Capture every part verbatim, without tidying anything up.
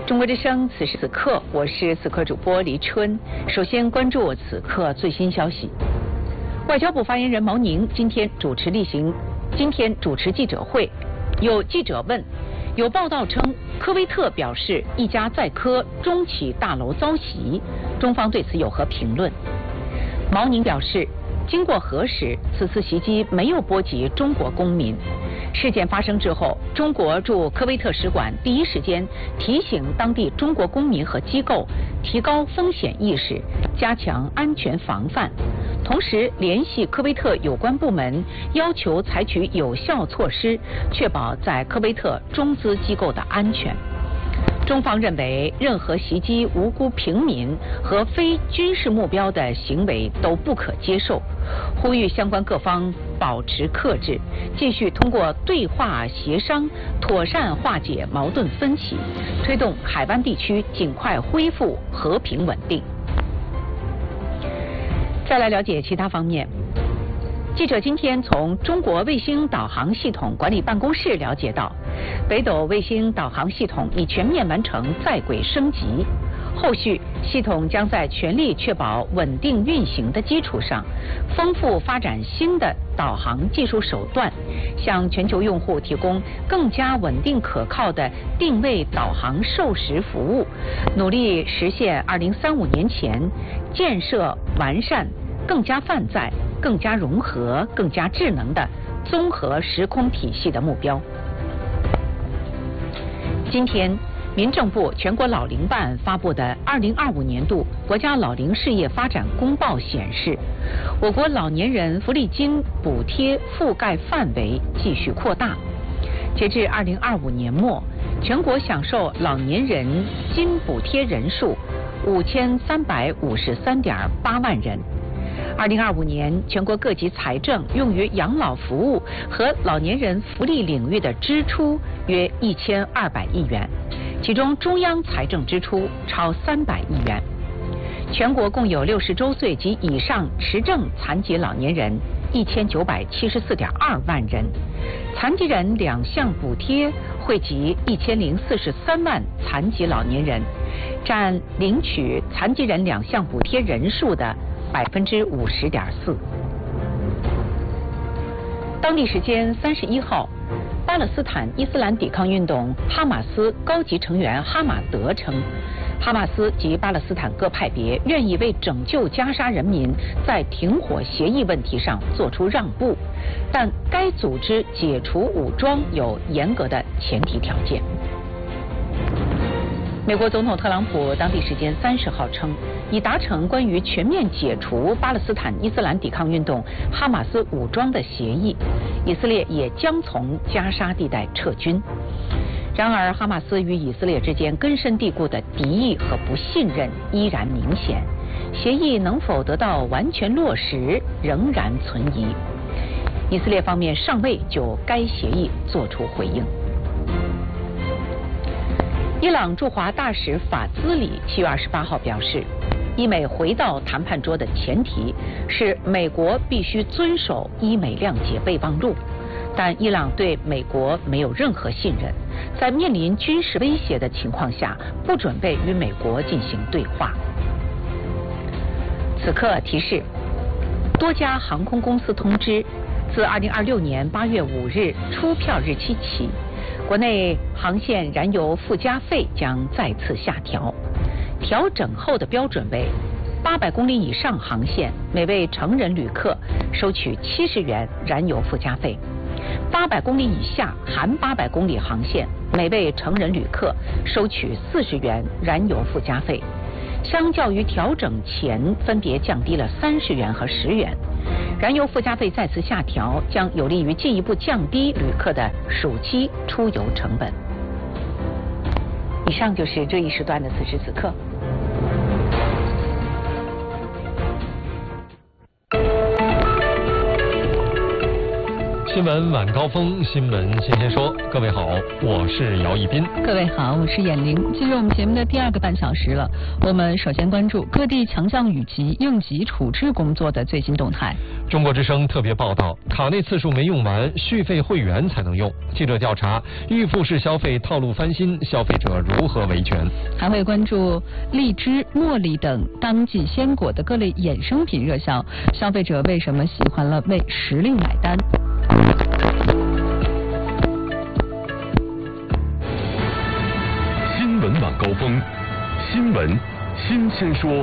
中国之声，此时此刻，我是此刻主播黎春。首先关注此刻最新消息。外交部发言人毛宁今天主持例行，今天主持记者会，有记者问，有报道称科威特表示一家在科中企大楼遭袭，中方对此有何评论？毛宁表示，经过核实，此次袭击没有波及中国公民。事件发生之后，中国驻科威特使馆第一时间提醒当地中国公民和机构提高风险意识，加强安全防范，同时联系科威特有关部门，要求采取有效措施，确保在科威特中资机构的安全。中方认为，任何袭击无辜平民和非军事目标的行为都不可接受，呼吁相关各方保持克制，继续通过对话协商妥善化解矛盾分歧，推动海湾地区尽快恢复和平稳定。再来了解其他方面。记者今天从中国卫星导航系统管理办公室了解到，北斗卫星导航系统已全面完成在轨升级，后续系统将在全力确保稳定运行的基础上，丰富发展新的导航技术手段，向全球用户提供更加稳定可靠的定位导航授时服务，努力实现二零三五年前建设完善更加泛在、更加融合、更加智能的综合时空体系的目标。今天，民政部全国老龄办发布的二零二五年度国家老龄事业发展公报显示，我国老年人福利金补贴覆盖范围继续扩大。截至二零二五年末，全国享受老年人金补贴人数五千三百五十三点八万人。二零二五年，全国各级财政用于养老服务和老年人福利领域的支出约一千二百亿元，其中中央财政支出超三百亿元。全国共有六十周岁及以上持证残疾老年人一千九百七十四点二万人，残疾人两项补贴惠及一千零四十三万残疾老年人，占领取残疾人两项补贴人数的百分之五十点四。当地时间三十一号，巴勒斯坦伊斯兰抵抗运动哈马斯高级成员哈马德称，哈马斯及巴勒斯坦各派别愿意为拯救加沙人民在停火协议问题上做出让步，但该组织解除武装有严格的前提条件。美国总统特朗普当地时间三十号称，已达成关于全面解除巴勒斯坦伊斯兰抵抗运动哈马斯武装的协议，以色列也将从加沙地带撤军。然而，哈马斯与以色列之间根深蒂固的敌意和不信任依然明显，协议能否得到完全落实仍然存疑。以色列方面尚未就该协议作出回应。伊朗驻华大使法兹里七月二十八号表示，伊美回到谈判桌的前提是美国必须遵守伊美谅解备忘录，但伊朗对美国没有任何信任，在面临军事威胁的情况下，不准备与美国进行对话。此刻提示，多家航空公司通知，自二零二六年八月五日出票日期起，国内航线燃油附加费将再次下调，调整后的标准为八百公里以上航线每位成人旅客收取七十元燃油附加费，八百公里以下含八百公里航线每位成人旅客收取四十元燃油附加费，相较于调整前分别降低了三十元和十元。燃油附加费再次下调，将有利于进一步降低旅客的暑期出游成本。以上就是这一时段的此时此刻。 新闻晚高峰，新闻先先说。各位好，我是姚一斌。 各位好，我是闫玲。进入我们节目的第二个半小时了，我们首先关注各地强降雨及应急处置工作的最新动态。 中国之声特别报道，卡内次数没用完，续费会员才能用。记者调查，预付式消费套路翻新，消费者如何维权？ 还会关注荔枝、茉莉等当季鲜果的各类衍生品热销，消费者为什么喜欢了为时令买单？ 新闻晚高峰，新闻新鲜说。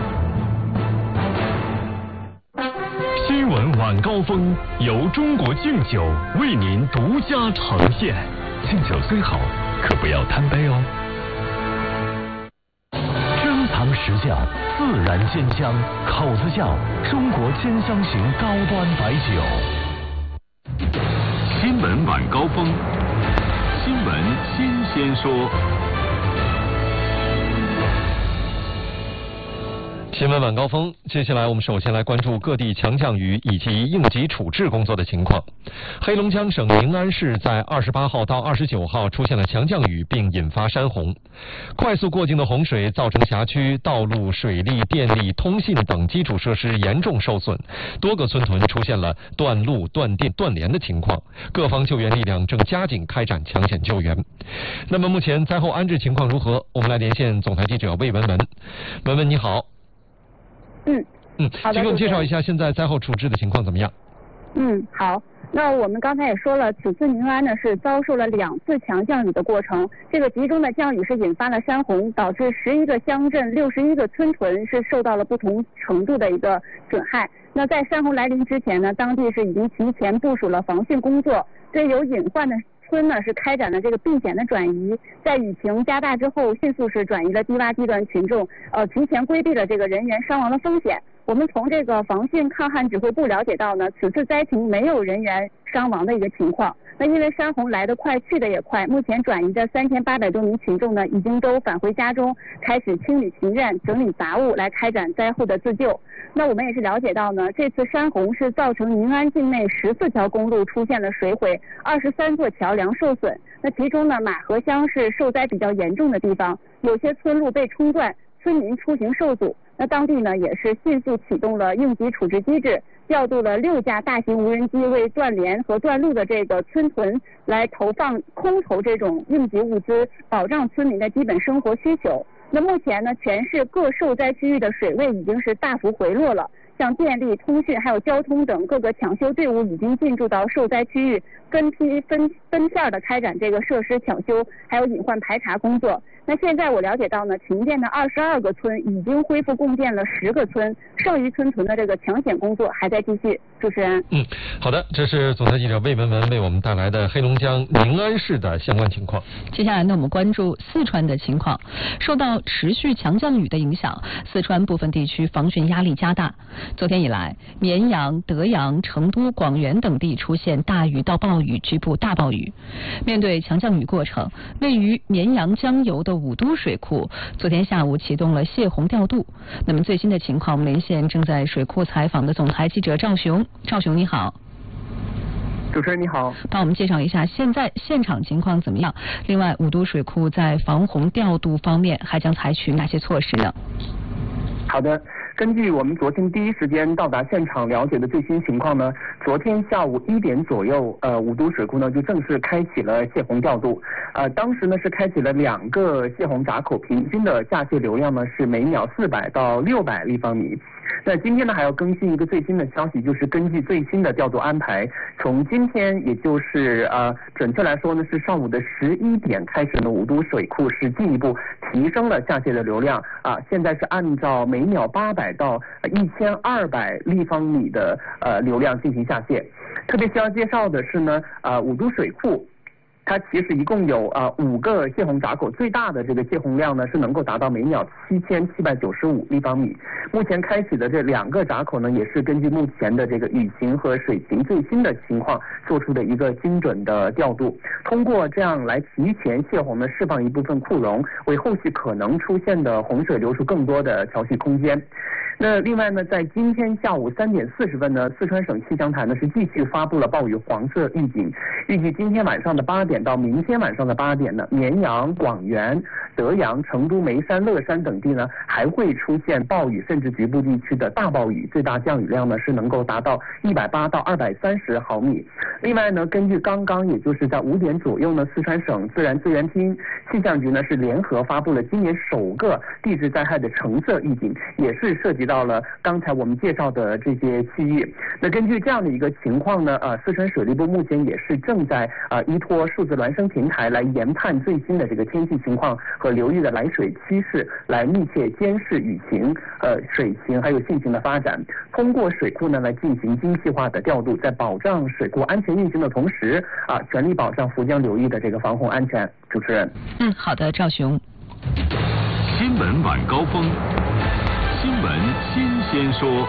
新闻晚高峰由中国敬酒为您独家呈现。敬酒虽好，可不要贪杯哦。珍藏实窖，自然鲜香，口子窖，中国兼香型高端白酒。新闻晚高峰，新闻新鲜说。 新闻晚高峰，接下来我们首先来关注各地强降雨以及应急处置工作的情况。黑龙江省宁安市在二十八号到二十九号出现了强降雨，并引发山洪。快速过境的洪水造成辖区道路、水利、电力、通信等基础设施严重受损，多个村屯出现了断路、断电、断联的情况。各方救援力量正加紧开展抢险救援。那么目前灾后安置情况如何？我们来连线总台记者魏文文。文文你好。 嗯嗯，请给我们介绍一下现在灾后处置的情况怎么样？ 嗯，好。那我们刚才也说了，此次宁安呢是遭受了两次强降雨的过程，这个集中的降雨是引发了山洪，导致十一个乡镇、六十一个村屯是受到了不同程度的一个损害。那在山洪来临之前呢，当地是已经提前部署了防汛工作，对有隐患的村呢是开展了这个避险的转移，在雨情加大之后，迅速是转移了低洼地段群众，呃，提前规避了这个人员伤亡的风险。我们从这个防汛抗旱指挥部了解到呢，此次灾情没有人员伤亡的一个情况。那因为山洪来得快，去得也快，目前转移的三千八百多名群众呢，已经都返回家中，开始清理庭院、整理杂物，来开展灾后的自救。那我们也是了解到呢，这次山洪是造成宁安境内十四条公路出现了水毁，二十三座桥梁受损。那其中呢，马河乡是受灾比较严重的地方，有些村路被冲断，村民出行受阻。那当地呢也是迅速启动了应急处置机制，调度了六架大型无人机为断联和断路的这个村屯来投放空投这种应急物资，保障村民的基本生活需求。那目前呢，全市各受灾区域的水位已经是大幅回落了，像电力、通讯还有交通等各个抢修队伍已经进驻到受灾区域，分批分分片的开展这个设施抢修还有隐患排查工作。那现在我了解到呢，停电的二十二个村已经恢复供电了十个村，剩余村屯的这个抢险工作还在继续。主持人， 嗯，好的，这是总台记者魏文文为我们带来的黑龙江宁安市的相关情况。 接下来呢，我们关注四川的情况。受到持续强降雨的影响，四川部分地区防汛压力加大。昨天以来，绵阳、德阳、成都、广元等地出现大雨到暴雨，局部大暴雨。面对强降雨过程，位于绵阳江油的五都水库昨天下午启动了泄洪调度。那么最新的情况，我们连线正在水库采访的总台记者赵雄。赵雄你好。 主持人你好， 帮我们介绍一下现在现场情况怎么样？另外，五都水库在防洪调度方面还将采取哪些措施呢？ 好的。根据我们昨天第一时间到达现场了解的最新情况呢，昨天下午一点左右，呃，五都水库呢就正式开启了泄洪调度。呃，当时呢是开启了两个泄洪闸口，平均的下泄流量呢是每秒四百到六百立方米。那今天呢还要更新一个最新的消息，就是根据最新的调度安排，从今天也就是呃准确来说呢是上午的十一点开始呢，五都水库是进一步提升了下泄的流量啊，现在是按照每秒八百到一千二百立方米的呃流量进行下泄。特别需要介绍的是呢，呃五都水库它其实一共有啊五个泄洪闸口，最大的这个泄洪量呢是能够达到每秒七千七百九十五立方米。目前开启的这两个闸口呢，也是根据目前的这个雨情和水情最新的情况做出的一个精准的调度。通过这样来提前泄洪呢，释放一部分库容，为后续可能出现的洪水留出更多的调蓄空间。 那另外呢，在今天下午三点四十分呢，四川省气象台呢是继续发布了暴雨黄色预警，预计今天晚上的八点到明天晚上的八点呢，绵阳、广元、德阳、成都、眉山、乐山等地呢还会出现暴雨，甚至局部地区的大暴雨，最大降雨量呢是能够达到一百八到二百三十毫米。另外呢，根据刚刚也就是在五点左右呢，四川省自然资源厅、气象局呢是联合发布了今年首个地质灾害的橙色预警，也是涉及到了刚才我们介绍的这些区域。那根据这样的一个情况呢，呃，四川水利部目前也是正在呃依托数字孪生平台来研判最新的这个天气情况和流域的来水趋势，来密切监视雨情、呃水情还有性情的发展，通过水库呢来进行精细化的调度，在保障水库安全运行的同时啊，全力保障涪江流域的这个防洪安全。主持人， 嗯，好的，赵雄。 新闻晚高峰，新闻新鲜说。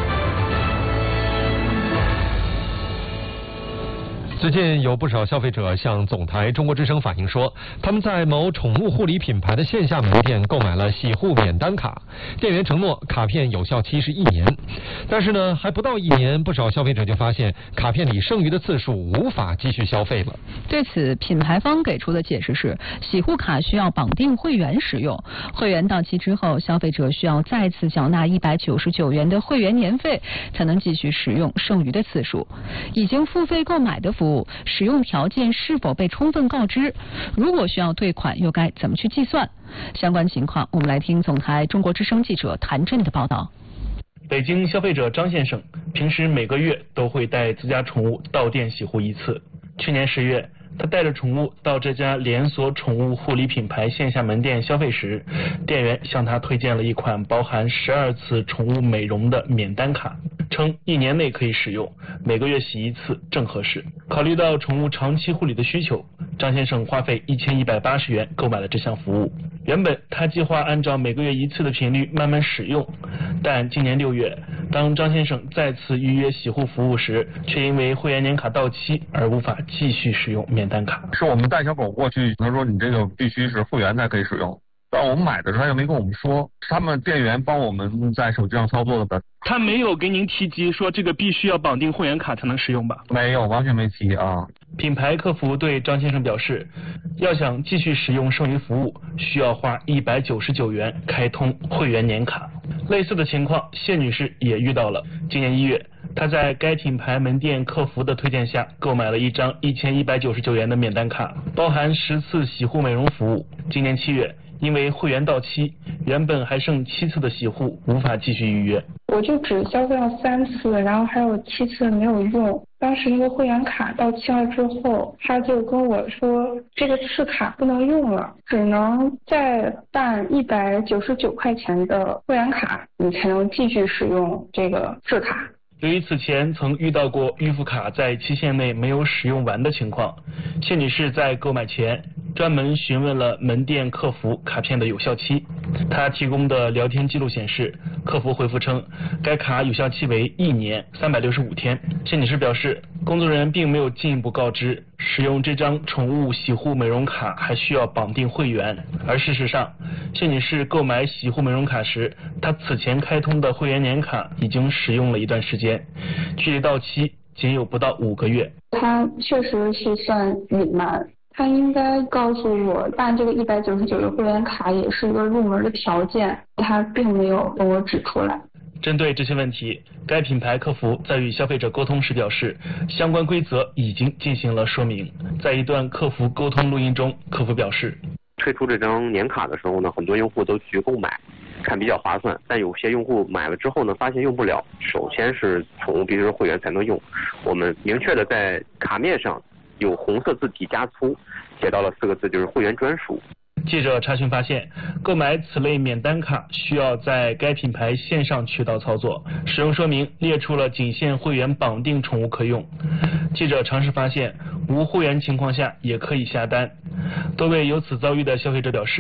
最近有不少消费者向总台中国之声反映说，他们在某宠物护理品牌的线下门店购买了洗护免单卡，店员承诺卡片有效期是一年，但是呢，还不到一年，不少消费者就发现卡片里剩余的次数无法继续消费了。 对此，品牌方给出的解释是，洗护卡需要绑定会员使用，会员到期之后，消费者需要再次缴纳一百九十九元的会员年费，才能继续使用剩余的次数。已经付费购买的服务，使用条件是否被充分告知？如果需要退款，又该怎么去计算？相关情况，我们来听总台中国之声记者谭震的报道。 北京消费者张先生平时每个月都会带自家宠物到店洗护一次。去年十月，他带着宠物到这家连锁宠物护理品牌线下门店消费时，店员向他推荐了一款包含十二次宠物美容的免单卡，称一年内可以使用，每个月洗一次正合适。考虑到宠物长期护理的需求，张先生花费一千一百八十元购买了这项服务。原本他计划按照每个月一次的频率慢慢使用，但今年六月，当张先生再次预约洗护服务时，却因为会员年卡到期而无法继续使用免单卡。 是我们带小狗过去，他说你这个必须是会员才可以使用。然后我们买的时候他又没跟我们说，他们店员帮我们在手机上操作的。 他没有给您提及说这个必须要绑定会员卡才能使用吧？ 没有，完全没提啊。 品牌客服对张先生表示，要想继续使用剩余服务，需要花一百九十九元开通会员年卡。类似的情况，谢女士也遇到了。今年一月，她在该品牌门店客服的推荐下，购买了一张一千一百九十九元的免单卡，包含十次洗护美容服务。今年七月，因为会员到期，原本还剩七次的洗护无法继续预约。 我就只消费了三次，然后还有七次没有用。当时那个会员卡到期了之后，他就跟我说这个次卡不能用了，只能再办一百九十九块钱的会员卡，你才能继续使用这个次卡。 由于此前曾遇到过预付卡在期限内没有使用完的情况，谢女士在购买前专门询问了门店客服卡片的有效期。她提供的聊天记录显示，客服回复称该卡有效期为一年三百六十五天。谢女士表示，工作人员并没有进一步告知使用这张宠物洗护美容卡还需要绑定会员，而事实上，谢女士购买洗护美容卡时，她此前开通的会员年卡已经使用了一段时间，距离到期仅有不到五个月。 他确实是算隐瞒，他应该告诉我办这个一百九十九的会员卡也是一个入门的条件，他并没有跟我指出来。 针对这些问题，该品牌客服在与消费者沟通时表示，相关规则已经进行了说明。在一段客服沟通录音中，客服表示， 推出这张年卡的时候呢，很多用户都去购买，看比较划算，但有些用户买了之后呢，发现用不了。首先是宠物必须是会员才能用，我们明确的在卡面上有红色字体加粗写到了四个字，就是会员专属。 记者查询发现，购买此类免单卡需要在该品牌线上渠道操作，使用说明列出了仅限会员绑定宠物可用。记者尝试发现，无会员情况下也可以下单。多位有此遭遇的消费者表示，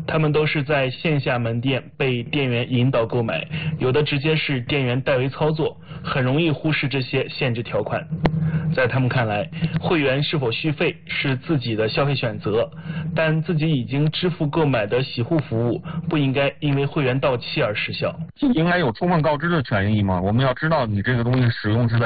他们都是在线下门店被店员引导购买，有的直接是店员代为操作，很容易忽视这些限制条款。在他们看来，会员是否续费是自己的消费选择，但自己已经支付购买的洗护服务不应该因为会员到期而失效。 应该有充分告知的权益吗？我们要知道你这个东西使用是在